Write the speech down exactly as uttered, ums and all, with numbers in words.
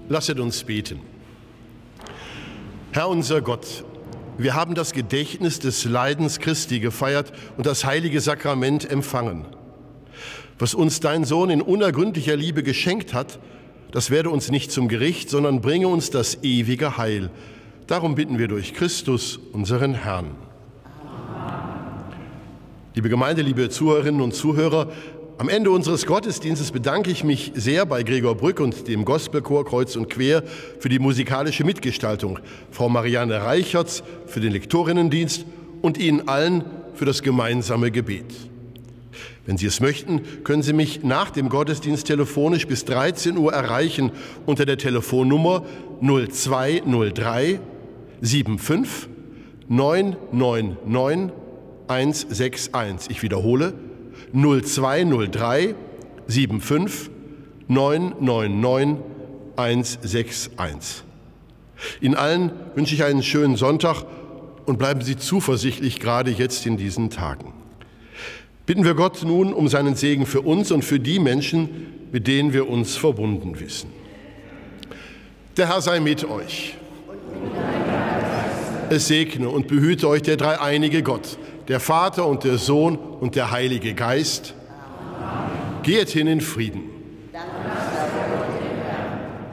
Lasset uns beten. Herr unser Gott, wir haben das Gedächtnis des Leidens Christi gefeiert und das heilige Sakrament empfangen. Was uns dein Sohn in unergründlicher Liebe geschenkt hat, das werde uns nicht zum Gericht, sondern bringe uns das ewige Heil. Darum bitten wir durch Christus, unseren Herrn. Liebe Gemeinde, liebe Zuhörerinnen und Zuhörer, am Ende unseres Gottesdienstes bedanke ich mich sehr bei Gregor Brück und dem Gospelchor Kreuz und Quer für die musikalische Mitgestaltung, Frau Marianne Reichertz für den Lektorinnendienst und Ihnen allen für das gemeinsame Gebet. Wenn Sie es möchten, können Sie mich nach dem Gottesdienst telefonisch bis dreizehn Uhr erreichen unter der Telefonnummer null zwei null drei sieben fünf neun neun neun eins sechs eins. Ich wiederhole, null zwei null drei sieben fünf neun neun neun eins sechs eins. Ihnen allen wünsche ich einen schönen Sonntag und bleiben Sie zuversichtlich, gerade jetzt in diesen Tagen. Bitten wir Gott nun um seinen Segen für uns und für die Menschen, mit denen wir uns verbunden wissen. Der Herr sei mit euch. Es segne und behüte euch der dreieinige Gott, der Vater und der Sohn und der Heilige Geist. Amen. Geht hin in Frieden.